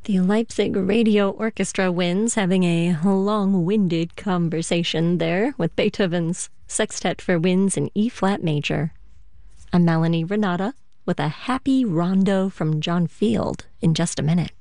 The Leipzig Radio Orchestra wins, having a long-winded conversation there with Beethoven's Sextet for Winds in E-flat major. I'm Melanie Renata with a happy rondo from John Field in just a minute.